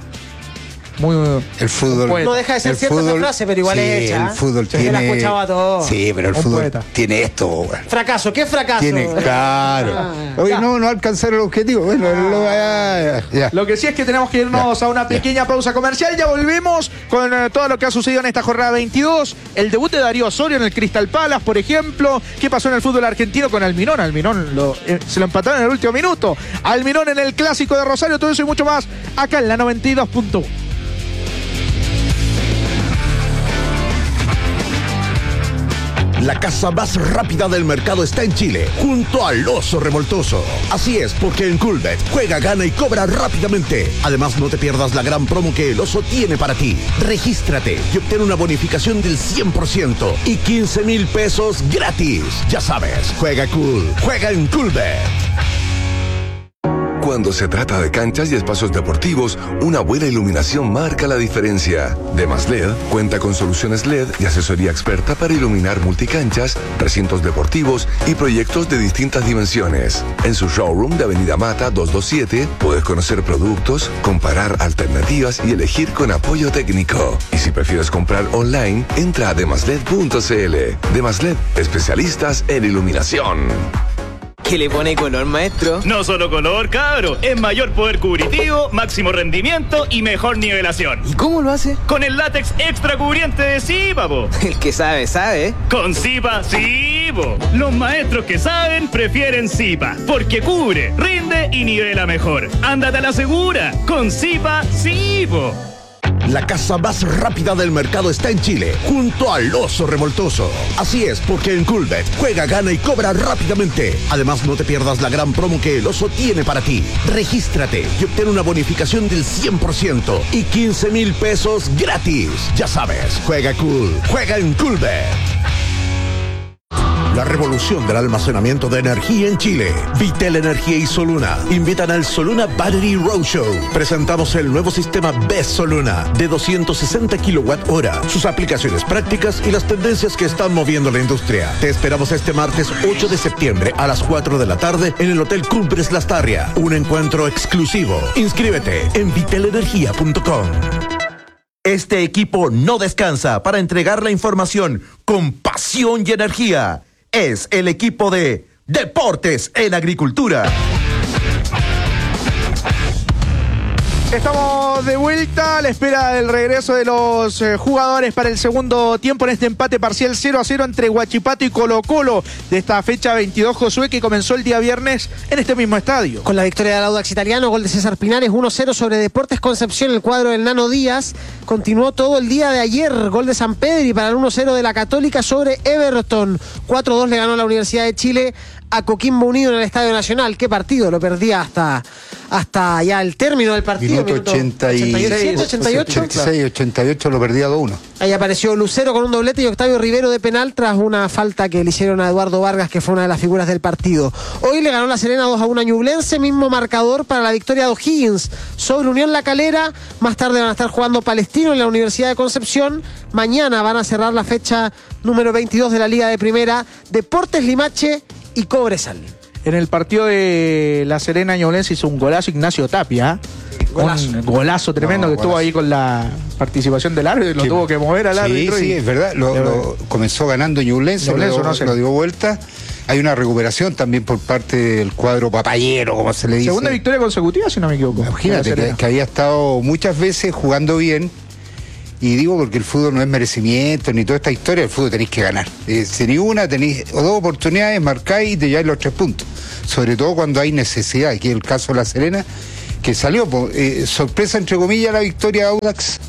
Muy, el fútbol no deja de ser cierta fútbol, esa frase, pero igual sí, es hecha. el fútbol se tiene la escuchaba todo. Sí, pero el Un fútbol poeta. tiene esto, bueno. Fracaso, ¿qué fracaso? Tiene, claro. Ah, Oye, ya. no, no alcanzar el objetivo. Bueno, Ah. lo, ya, ya, ya. Lo que sí es que tenemos que irnos Ya, a una pequeña ya. pausa comercial. Ya volvemos con eh, todo lo que ha sucedido en esta jornada veintidós. El debut de Darío Osorio en el Crystal Palace, por ejemplo. ¿Qué pasó en el fútbol argentino con Almirón? Almirón lo, eh, se lo empataron en el último minuto. Almirón en el Clásico de Rosario. Todo eso y mucho más acá en la noventa y dos punto uno. La casa más rápida del mercado está en Chile, junto al Oso Revoltoso. Así es, porque en Coolbet juega, gana y cobra rápidamente. Además, no te pierdas la gran promo que el Oso tiene para ti. Regístrate y obtén una bonificación del cien por ciento y quince mil pesos gratis. Ya sabes, juega cool, juega en Coolbet. Cuando se trata de canchas y espacios deportivos, una buena iluminación marca la diferencia. Demas L E D cuenta con soluciones L E D y asesoría experta para iluminar multicanchas, recintos deportivos y proyectos de distintas dimensiones. En su showroom de Avenida Mata doscientos veintisiete puedes conocer productos, comparar alternativas y elegir con apoyo técnico. Y si prefieres comprar online, entra a demasled punto cl. Demas L E D, especialistas en iluminación. ¿Qué le pone color, maestro? No solo color, cabro. Es mayor poder cubritivo, máximo rendimiento y mejor nivelación. ¿Y cómo lo hace? Con el látex extra cubriente de Zipa, po. El que sabe, sabe. Con Zipa, sí, po. Los maestros que saben prefieren Zipa, porque cubre, rinde y nivela mejor. Ándate a la segura. Con Zipa, sí, po. La casa más rápida del mercado está en Chile, junto al Oso Revoltoso. Así es, porque en Coolbet juega, gana y cobra rápidamente. Además, no te pierdas la gran promo que el Oso tiene para ti. Regístrate y obtén una bonificación del cien por ciento y quince mil pesos gratis. Ya sabes, juega cool, juega en Coolbet. La revolución del almacenamiento de energía en Chile. Vitel Energía y Soluna invitan al Soluna Battery Roadshow. Presentamos el nuevo sistema B E S Soluna de doscientos sesenta kilowatt hora, sus aplicaciones prácticas y las tendencias que están moviendo la industria. Te esperamos este martes ocho de septiembre a las cuatro de la tarde en el Hotel Cumbres Lastarria. Un encuentro exclusivo. Inscríbete en vitel energía punto com. Este equipo no descansa para entregar la información con pasión y energía. Es el equipo de Deportes en Agricultura. Estamos de vuelta a la espera del regreso de los eh, jugadores para el segundo tiempo en este empate parcial cero a cero entre Huachipato y Colo-Colo de esta fecha veintidós, Josué, que comenzó el día viernes en este mismo estadio. Con la victoria del Audax Italiano, gol de César Pinares, uno cero sobre Deportes Concepción, el cuadro del Nano Díaz. Continuó todo el día de ayer, gol de San Pedri para el uno cero de la Católica sobre Everton. cuatro dos le ganó la Universidad de Chile a Coquimbo Unido en el Estadio Nacional. ¿Qué partido? Lo perdía hasta, hasta ya el término del partido. Minuto ochenta y seis, ochenta y ocho. ochenta y seis, ochenta y ocho lo perdía dos uno. Ahí apareció Lucero con un doblete y Octavio Rivero de penal tras una falta que le hicieron a Eduardo Vargas, que fue una de las figuras del partido. Hoy le ganó la Serena dos a uno a Ñublense, mismo marcador para la victoria de O'Higgins sobre Unión La Calera. Más tarde van a estar jugando Palestino en la Universidad de Concepción. Mañana van a cerrar la fecha número veintidós de la Liga de Primera, Deportes Limache y Cobresal. En el partido de La Serena, Ñublense hizo un golazo Ignacio Tapia. Golazo. Un golazo tremendo No, que estuvo golazo. ahí con la participación del árbitro y lo Sí. tuvo que mover al Sí, árbitro. sí, y- es verdad. Lo, lo comenzó ganando Ñublense, Ñublense, lo, no sé. lo dio vuelta. Hay una recuperación también por parte del cuadro papayero, como se le dice. Segunda victoria consecutiva, si no me equivoco. Imagínate de La que, Serena. que había estado muchas veces jugando bien. Y digo porque el fútbol no es merecimiento ni toda esta historia, el fútbol tenéis que ganar. Eh, si ni una, tenéis o dos oportunidades, marcáis y te lleváis los tres puntos. Sobre todo cuando hay necesidad, aquí es el caso de La Serena, que salió, po, eh, sorpresa entre comillas la victoria de Audax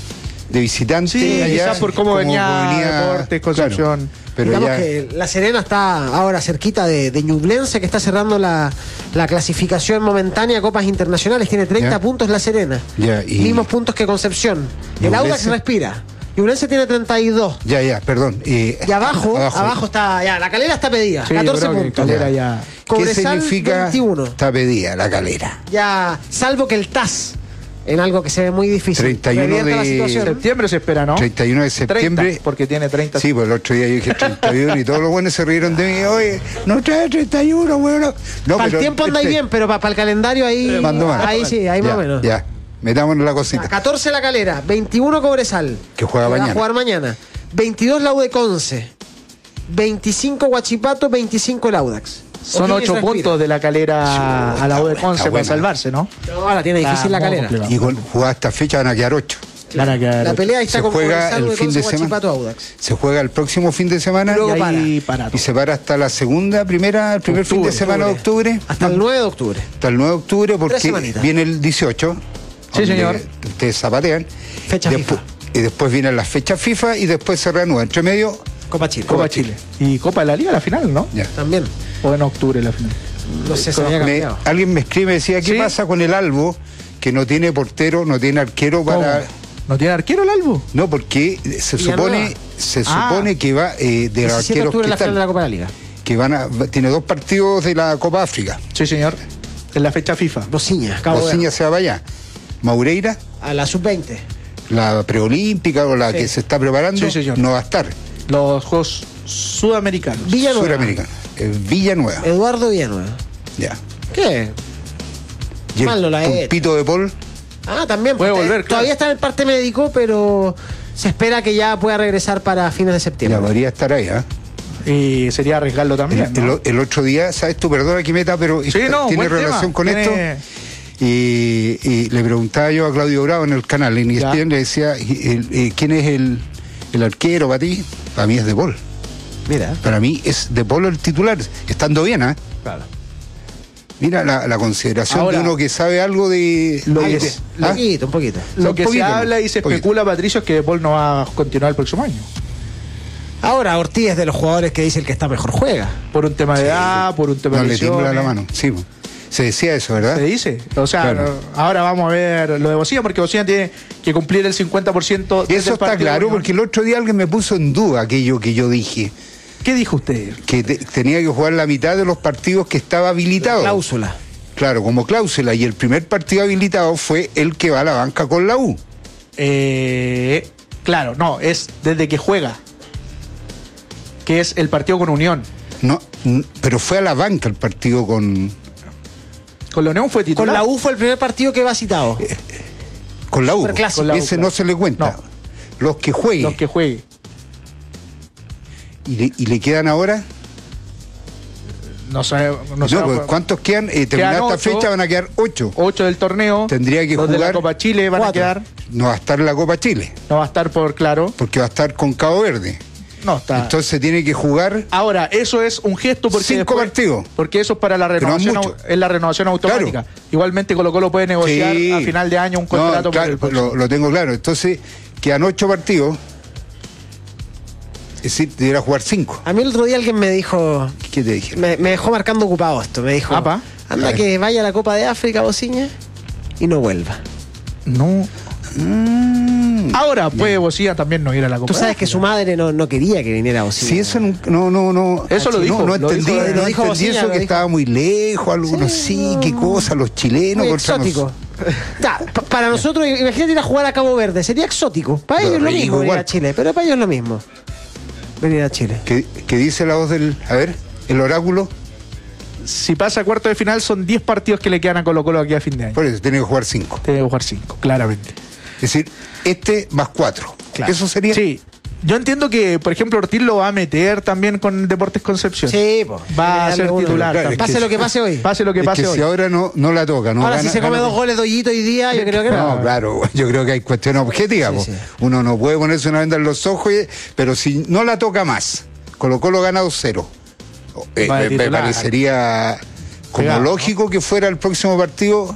de visitante. Sí, allá, quizás por cómo venía Deportes, Concepción. claro, pero Digamos ya, que La Serena está ahora cerquita de, de Ñublense, que está cerrando la, la clasificación momentánea a Copas Internacionales. Tiene treinta Ya. puntos La Serena. Ya, y- Mismos puntos que Concepción. El Ñublense. Audax respira. Ñublense tiene treinta y dos. ya, ya, perdón. eh, Y abajo, abajo, está, ya, la Calera está pedida. Sí, yo catorce creo que puntos. Calera ya. ¿Qué Cobresal, significa? veintiuno. Está pedida la Calera. Ya, salvo que el T A S, en algo que se ve muy difícil. treinta y uno revienta la de- situación. Septiembre se espera, ¿no? treinta y uno de septiembre. treinta, porque tiene treinta. Sí, pues el otro día yo dije treinta y uno y todos los buenos se rieron de mí. Oye, no trae treinta y uno, bueno. No, para el pero tiempo anda ahí este- bien, pero para el calendario ahí, Mando más. ahí sí, ahí ya, más o menos. Ya, metámonos la cosita. catorce la Calera, veintiuno Cobresal. Que juega va mañana. a jugar mañana. veintidós la U de Conce. veinticinco Huachipato, veinticinco el Audax. Son O'Higgins ocho respira. puntos de la Calera a la U de Está Conce para buena. salvarse, ¿no? No, la tiene difícil Está la muy Calera. complicado. Y con jugada esta fecha van a quedar ocho. Van a quedar- La pelea ahí está Se con juega Cobresal, U el de fin Conce, de semana. Huachipato, Audax. Se juega el próximo fin de semana Luego y, para. ahí para y se para hasta la segunda, primera, el primer fin de Octubre, semana de octubre. Hasta el nueve de octubre. Hasta el nueve de octubre porque semanitas. viene el dieciocho. Sí, donde señor. Ustedes zapatean. Fecha Despu- FIFA. Y después vienen las fechas FIFA y después se reanuda. Entre medio, Copa Chile. Copa Chile. Y Copa de la Liga, la final, ¿no? ya. También. O en octubre la final. No sé, se había Me- cambiado. alguien me escribe, me decía, ¿qué ¿Sí? pasa con el Albo? Que no tiene portero, no tiene arquero para... ¿Cómo? ¿No tiene arquero el Albo? No, porque se Villanueva. supone, se Ah. supone que va eh, de los diecisiete de arqueros octubre que la final de la están, Copa de la Liga. que van a, va- tiene dos partidos de la Copa África. Sí, señor. En la fecha FIFA. Bociña, Cabo Verde. Bociña se va para allá. Maureira, A la sub veinte. la preolímpica o la Sí. que se está preparando, Sí, señor. no va a estar. Los Juegos Sudamericanos. Villanueva. Suramericana. Eh, Villanueva. Eduardo Villanueva. Ya. ¿Qué? Y Mal no la el he Pulpito de Paul, Ah, también. Puede pues, volver, Todavía claro. está en el parte médico, pero se espera que ya pueda regresar para fines de ya septiembre. podría estar ahí, ¿ah? Y sería arriesgarlo también. El, ¿no? el- el otro día, ¿sabes tú? Perdona que meta, pero Sí, esta- no, tiene buen relación tema. con Tiene- esto. Y, y le preguntaba yo a Claudio Bravo en el canal, en E S P N, le decía, y- el- eh, ¿quién es el, el arquero para ti? Para mí es De Paul. Mira. Para mí es De Paul el titular, estando bien, ¿ah? Claro. Mira la, la consideración Ahora, de uno que sabe algo de... lo de- que de- es- Un ¿ah? poquito, un poquito. Lo Un que poquito, se habla y se un poquito. especula, Patricio, es que De Paul no va a continuar el próximo año. Ahora Ortiz es de los jugadores que dice el que está mejor juega. Por un tema de edad, por un tema No de le tiembla la lesiones. mano, sí. Se decía eso, ¿verdad? Se dice. O sea, Claro. no- ahora vamos a ver lo de Bocilla, porque Bocilla tiene que cumplir el cincuenta por ciento. Y eso está claro, porque el otro día alguien me puso en duda aquello que yo dije, ¿Qué dijo usted? que te- tenía que jugar la mitad de los partidos que estaba habilitado. Cláusula. Claro, como cláusula. Y el primer partido habilitado fue el que va a la banca con la U. Eh, claro, no, es desde que juega. Que es el partido con Unión. No, n- pero fue a la banca el partido con, Con la Unión fue titular. Con la U fue el primer partido que va citado. con la U. Superclásico. Con la U, Ese claro. no se le cuenta. No. Los que jueguen. Los que juegue. y, le, y le quedan ahora No sé, no No, sé. pues, ¿cuántos quedan? Eh, terminada esta ocho. fecha van a quedar ocho. ocho del torneo. Tendría que Dos de la jugar Copa Chile van cuatro. a quedar. No va a estar la Copa Chile, No va a estar por claro. porque va a estar con Cabo Verde. No está. Entonces tiene que jugar Ahora, eso es un gesto porque cinco después- partidos. Porque eso es para la Pero no renovación, mucho. au- es la renovación automática. Claro. Igualmente Colo Colo puede negociar Sí. a final de año un No, contrato claro, por el próximo. lo, lo tengo claro. Entonces, quedan ocho partidos. Es decir, debería jugar cinco. A mí el otro día alguien me dijo, ¿Qué te dije? me, me dejó marcando ocupado esto. Me dijo, Apa. anda A ver. que vaya a la Copa de África, Bociña, y no vuelva. No. Mm, Ahora puede Bocía también no ir a la Copa. Tú sabes que su madre no, no quería que viniera Bociña. Sí, eso nunca- no, no, no. Eso lo no, dijo, No, lo entendí, dijo- no lo dijo entendí Bocina, eso lo que dijo. estaba muy lejos, algunos sí, no, qué no. cosa, los chilenos Muy contra nos- exótico. Ya, pa- para nosotros, imagínate ir a jugar a Cabo Verde, sería exótico. Para ellos es lo rico mismo venir igual. a Chile, pero para ellos es lo mismo. Venir a Chile. ¿Qué, qué dice la voz del. A ver, el oráculo? Si pasa a cuarto de final, son diez partidos que le quedan a Colo Colo aquí a fin de año. Por eso, tiene que jugar cinco. Tiene que jugar cinco, claramente. Es decir, este más cuatro. Claro. Eso sería. Sí. Yo entiendo que, por ejemplo, Ortiz lo va a meter también con Deportes Concepción. Sí, pues. Va a ser titular. Claro, es Pase que- lo que pase hoy. Pase lo que Es pase que hoy. si ahora no, no la toca, ¿no? Ahora, Gana- si se come gana- dos goles de Ollito hoy día, yo creo que no. No, claro, yo creo que hay cuestiones objetivas. Sí, po. sí. Uno no puede ponerse una venda en los ojos, y- pero si no la toca más, Colo Colo gana dos cero. Eh, Va de me, me titular. parecería como Pegado, ¿no? lógico que fuera el próximo partido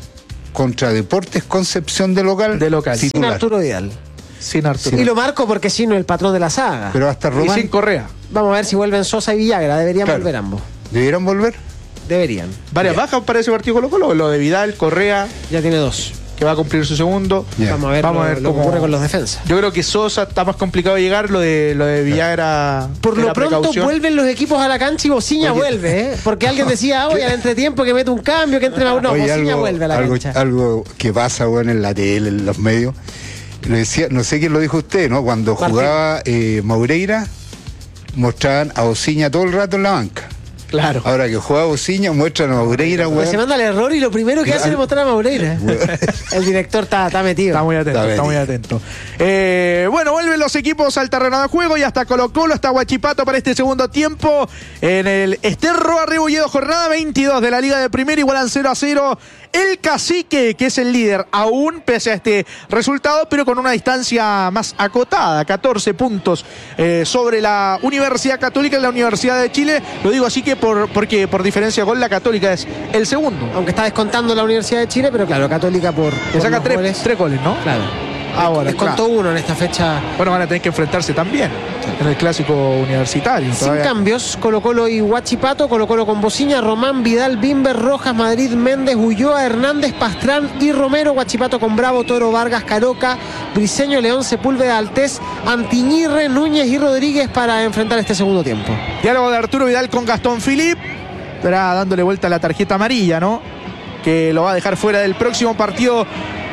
contra Deportes Concepción de local. De local. Sin titular. Arturo Vidal. Sin Arturo. Y lo marco porque si no, el patrón de la saga. Pero hasta Y Román. sin Correa. Vamos a ver si vuelven Sosa y Villagra. Deberían Claro. volver ambos. ¿Debieran volver? Deberían. Varias bajas para ese partido Colo Colo. Lo de Vidal, Correa, Ya tiene dos. que va a cumplir su segundo. Ya. Vamos a ver, Vamos lo, a ver lo que cómo- ocurre con los defensas. Yo creo que Sosa está más complicado de llegar. Lo de lo de Villagra. Por era lo pronto precaución. vuelven los equipos a la cancha y Bociña Oye. vuelve, ¿eh? Porque alguien decía, oye, al entretiempo que mete un cambio, que entre Mauro. No, Oye, Bociña algo, vuelve a la algo, cancha. algo que pasa, bueno, en la tele, en los medios. Lo decía, no sé quién lo dijo usted, ¿no? Cuando Martín. jugaba eh, Maureira, mostraban a Bociña todo el rato en la banca. Claro. Ahora que juega Bociña, muestran a Maureira, Pues se weón. manda el error y lo primero que hace es mostrar a Maureira. El director está, está metido. Está muy atento, Está está, muy bien. atento. Eh, bueno, vuelven los equipos al terreno de juego y hasta Colo Colo, hasta Huachipato para este segundo tiempo. En el Esterro Arrebolledo, jornada veintidós de la Liga de Primera, igualan cero a cero. El Cacique, que es el líder, aún pese a este resultado, pero con una distancia más acotada, catorce puntos eh, sobre la Universidad Católica y la Universidad de Chile. Lo digo así que por, porque por diferencia con la Católica es el segundo. Aunque está descontando la Universidad de Chile, pero claro, Católica por. Le por saca los tres, goles. tres goles, ¿no? Claro. Ahora, Descontó claro. uno en esta fecha. Bueno, van a tener que enfrentarse también en el clásico universitario. Sin Todavía- cambios, Colo Colo y Huachipato, Colo Colo con Bociña, Román, Vidal, Bimber, Rojas, Madrid, Méndez, Ulloa, Hernández, Pastrán y Romero, Huachipato con Bravo, Toro, Vargas, Caroca, Briseño, León, Sepúlveda, Altés, Antiñirre, Núñez y Rodríguez para enfrentar este segundo tiempo. Diálogo de Arturo Vidal con Gastón Philip. Estará dándole vuelta a la tarjeta amarilla, ¿no? Que lo va a dejar fuera del próximo partido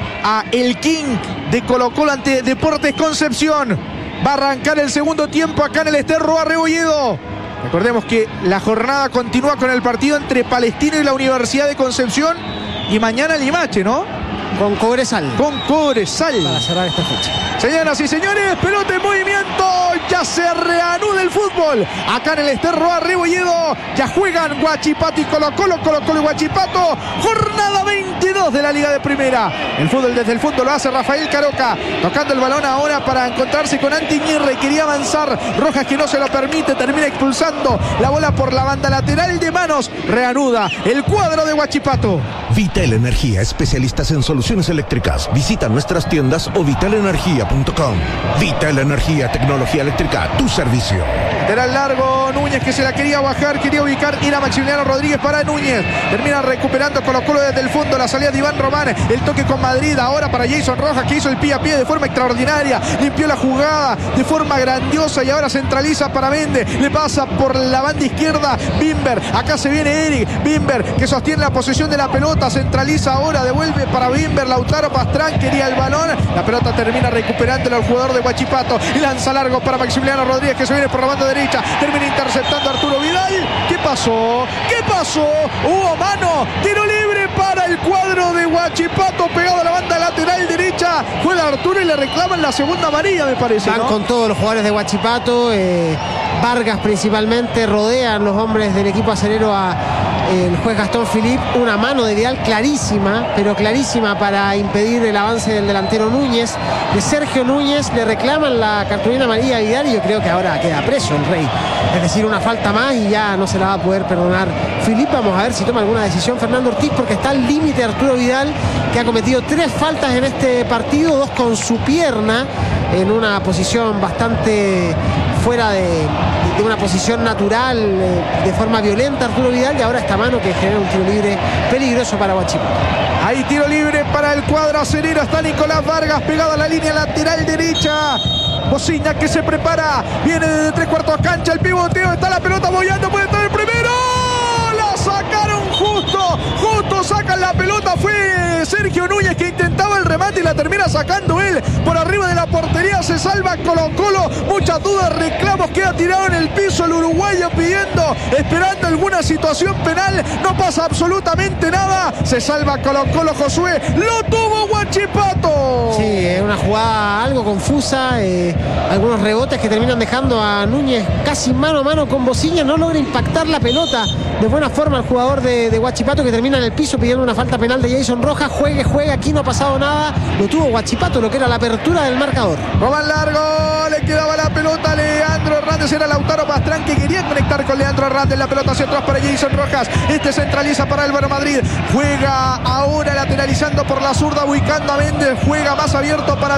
a el King de Colo Colo ante Deportes Concepción. Va a arrancar el segundo tiempo acá en el Esterro Arrebolledo. Recordemos que la jornada continúa con el partido entre Palestino y la Universidad de Concepción. Y mañana Limache, ¿no? Con Cobresal. Con Cobresal. Para cerrar esta fecha. Señoras y señores, pelota en movimiento. Ya se reanuda el fútbol. Acá en el Esterro Arrebolledo. Ya juegan Huachipato y Colo Colo. Colo Colo y Huachipato. Jornada veintidós de la Liga de Primera. El fútbol desde el fondo lo hace Rafael Caroca. Tocando el balón ahora para encontrarse con Antiñirre. Quería avanzar. Rojas que no se lo permite. Termina expulsando la bola por la banda lateral de manos. Reanuda el cuadro de Huachipato. Vital Energía, especialistas en soluciones eléctricas. Visita nuestras tiendas o vital energía punto com. Vital Energía, tecnología eléctrica, tu servicio. Lateral largo, Núñez que se la quería bajar, quería ubicar, era Maximiliano Rodríguez para Núñez. Termina recuperando Colo Colo desde el fondo, la salida de Iván Román, el toque con Madrid, ahora para Jason Rojas que hizo el pie a pie de forma extraordinaria, limpió la jugada de forma grandiosa y ahora centraliza para Méndez, le pasa por la banda izquierda Bimber, acá se viene Eric, Bimber que sostiene la posesión de la pelota, centraliza ahora, devuelve para Bimber, Lautaro Pastrán quería el balón, la pelota termina recuperándolo al jugador de Huachipato y lanza largo para Maximiliano Rodríguez que se viene por la banda derecha, termina interceptando a Arturo Vidal. ¿Qué pasó? ¿Qué pasó? Hubo mano, tiro libre para el cuadro de Huachipato pegado a la banda lateral derecha, fue la a Arturo y le reclaman la segunda amarilla, me parece. Van ¿no? con todos los jugadores de Huachipato, eh, Vargas principalmente, rodean los hombres del equipo acerero a el juez Gastón Philippe. Una mano de Vidal clarísima, pero clarísima para impedir el avance del delantero Núñez. De Sergio Núñez le reclaman la cartulina amarilla a Vidal y yo creo que ahora queda preso el Rey. Es decir, una falta más y ya no se la va a poder perdonar Philippe. Vamos a ver si toma alguna decisión Fernando Ortiz, porque está al límite Arturo Vidal, que ha cometido tres faltas en este partido, dos con su pierna, en una posición bastante fuera de, de una posición natural, eh, de forma violenta Arturo Vidal, y ahora esta mano que genera un tiro libre peligroso para Huachipato. Hay tiro libre para el cuadro acerero. Está Nicolás Vargas pegado a la línea lateral derecha. Bocina que se prepara, viene desde tres cuartos cancha, el pivoteo, está la pelota boyando, puede estar el primero. La sacaron justo, justo sacan la pelota. Fue Sergio Núñez que intentaba el remate y la termina sacando él por arriba de la portería. Se salva Colo Colo, muchas dudas, reclamos, queda tirado en el piso el uruguayo pidiendo, esperando alguna situación penal. No pasa absolutamente nada, se salva Colo Colo. Josué, lo tuvo Huachipato. Sí, es una jugada algo confusa, eh, algunos rebotes que terminan dejando a Núñez casi mano a mano con Bocina. No logra impactar la pelota de buena forma el jugador de, de Huachipato, que termina en el piso pidiendo una falta penal de Jason Rojas. Juegue, juegue, aquí no ha pasado nada. Lo tuvo Huachipato, lo que era la apertura del marcador. Román Largo, le quedaba la pelota a Leandro Hernández, era Lautaro Pastrán que quería conectar con Leandro Hernández. La pelota hacia atrás para Jason Rojas, este centraliza para Álvaro Madrid, juega ahora lateralizando por la zurda, ubicando a Méndez, juega más abierto para